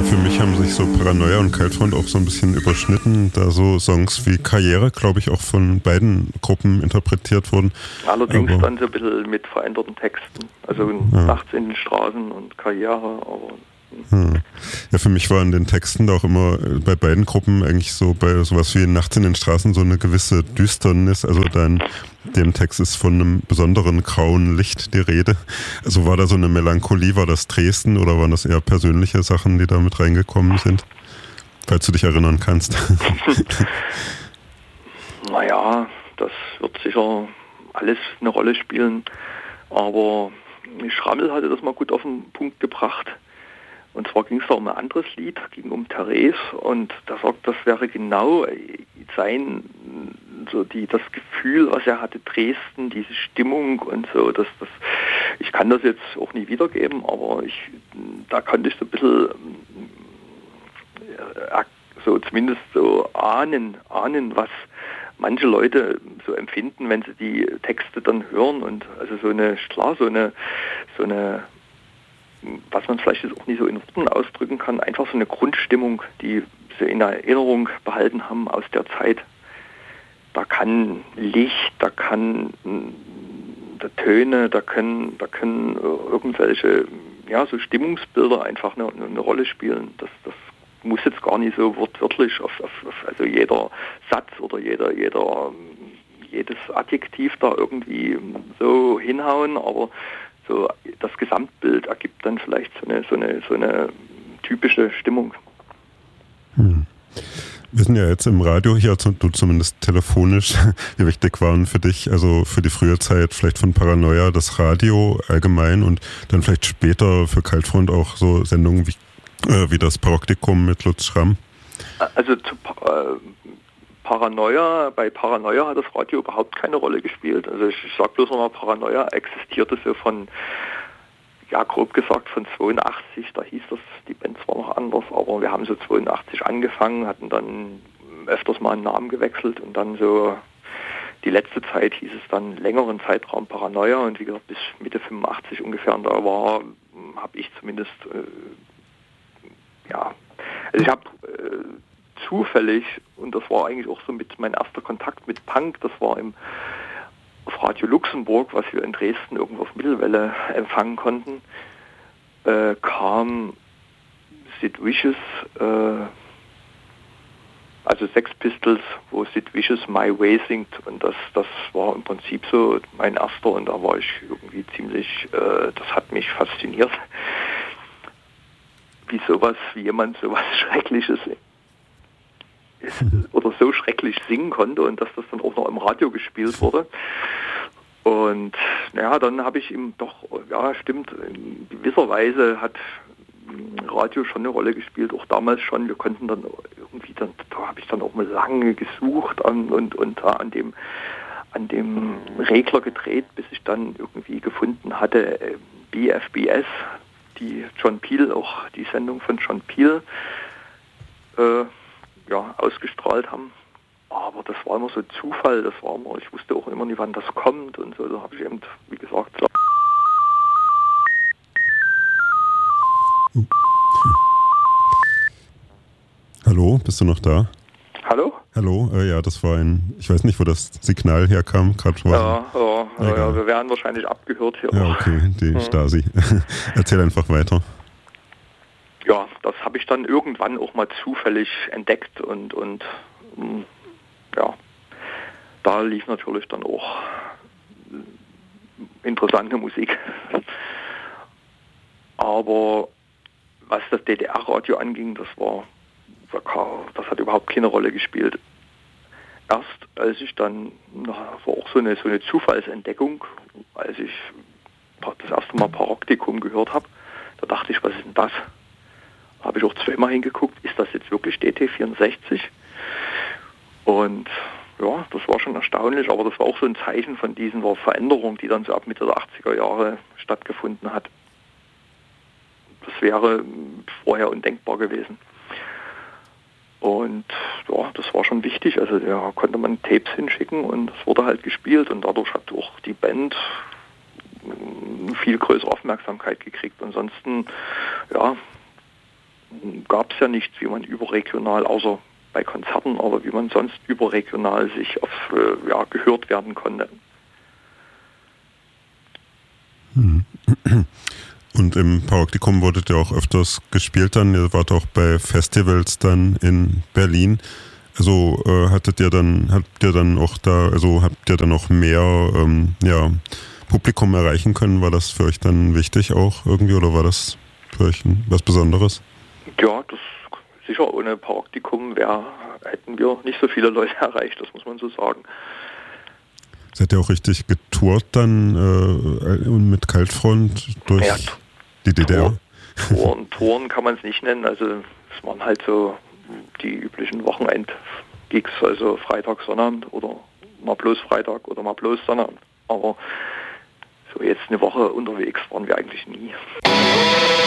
Für mich haben sich so Paranoia und Kaltfront auch so ein bisschen überschnitten, da so Songs wie Karriere, glaube ich, auch von beiden Gruppen interpretiert wurden. Allerdings aber dann so ein bisschen mit veränderten Texten. Also Nachts in den Straßen und Karriere, aber... Ja, für mich war in den Texten da auch immer bei beiden Gruppen eigentlich so bei sowas wie Nachts in den Straßen so eine gewisse Düsternis. Also dann dem Text ist von einem besonderen grauen Licht die Rede. Also war da so eine Melancholie, war das Dresden oder waren das eher persönliche Sachen, die da mit reingekommen sind? Falls du dich erinnern kannst. Naja, das wird sicher alles eine Rolle spielen, aber Schrammel hatte das mal gut auf den Punkt gebracht. Und zwar ging es da um ein anderes Lied, ging um Therese und da sagt, das wäre genau sein, so das Gefühl, was er hatte, Dresden, diese Stimmung und so, ich kann das jetzt auch nie wiedergeben, aber da konnte ich so ein bisschen so zumindest so ahnen, was manche Leute so empfinden, wenn sie die Texte dann hören und also so eine, was man vielleicht jetzt auch nicht so in Worten ausdrücken kann, einfach so eine Grundstimmung, die sie in Erinnerung behalten haben aus der Zeit. Da kann Licht, da kann Töne, da können irgendwelche so Stimmungsbilder einfach eine Rolle spielen. Das muss jetzt gar nicht so wortwörtlich also jeder Satz oder jedes Adjektiv da irgendwie so hinhauen, aber so das Gesamtbild ergibt dann vielleicht so eine typische Stimmung. Wir sind ja jetzt im Radio hier, du zumindest telefonisch. Wie wichtig waren für dich, also für die frühe Zeit vielleicht von Paranoia, das Radio allgemein und dann vielleicht später für Kaltfront auch so Sendungen wie das Paroptikum mit Lutz Schramm? Also bei Paranoia hat das Radio überhaupt keine Rolle gespielt. Also ich sage bloß nochmal, Paranoia existierte so grob gesagt von 82, da hieß das, die Band zwar noch anders, aber wir haben so 82 angefangen, hatten dann öfters mal einen Namen gewechselt und dann so die letzte Zeit hieß es dann längeren Zeitraum Paranoia und wie gesagt bis Mitte 85 ungefähr und da habe ich zumindest also ich habe zufällig, und das war eigentlich auch so mit mein erster Kontakt mit Punk, das war auf Radio Luxemburg, was wir in Dresden irgendwo auf Mittelwelle empfangen konnten, kam Sid Vicious, also Sex Pistols, wo Sid Vicious My Way singt und das war im Prinzip so mein erster und da war ich irgendwie das hat mich fasziniert, wie jemand sowas Schreckliches oder so schrecklich singen konnte und dass das dann auch noch im Radio gespielt wurde. Und dann habe ich ihm doch, stimmt, in gewisser Weise hat Radio schon eine Rolle gespielt, auch damals schon. Wir konnten dann irgendwie, da habe ich dann auch mal lange gesucht und da an dem Regler gedreht, bis ich dann irgendwie gefunden hatte, BFBS, die John Peel, auch die Sendung von John Peel, ausgestrahlt haben. Aber das war immer so Zufall, ich wusste auch immer nie, wann das kommt und so, da habe ich eben, wie gesagt, Hallo, bist du noch da? Hallo? Hallo, ja, das war ich weiß nicht, wo das Signal herkam, gerade wir werden wahrscheinlich abgehört hier. Ja, okay, die Stasi. Erzähl einfach weiter. Ja, das habe ich dann irgendwann auch mal zufällig entdeckt und da lief natürlich dann auch interessante Musik. Aber was das DDR-Radio anging, das hat überhaupt keine Rolle gespielt. Erst als ich dann, das war auch so eine Zufallsentdeckung, als ich das erste Mal Paroptikum gehört habe, da dachte ich, was ist denn das? Da habe ich auch zweimal hingeguckt, ist das jetzt wirklich DT64? Und ja, das war schon erstaunlich, aber das war auch so ein Zeichen von dieser Veränderung, die dann so ab Mitte der 80er Jahre stattgefunden hat. Das wäre vorher undenkbar gewesen. Und ja, das war schon wichtig, also da konnte man Tapes hinschicken und es wurde halt gespielt und dadurch hat auch die Band viel größere Aufmerksamkeit gekriegt. Ansonsten, gab es ja nichts, wie man überregional, außer bei Konzerten, aber wie man sonst überregional sich gehört werden konnte. Und im Paraktikum wurdet ihr auch öfters gespielt dann, ihr wart auch bei Festivals dann in Berlin. Also habt ihr dann auch mehr Publikum erreichen können? War das für euch dann wichtig auch irgendwie oder war das für euch was Besonderes? Ja, das sicher, ohne Praktikum hätten wir nicht so viele Leute erreicht, das muss man so sagen. Seid ihr auch richtig getourt dann mit Kaltfront durch die DDR? Touren kann man es nicht nennen, also es waren halt so die üblichen Wochenend-Gigs, also Freitag, Sonnabend oder mal bloß Freitag oder mal bloß Sonnabend. Aber so jetzt eine Woche unterwegs waren wir eigentlich nie.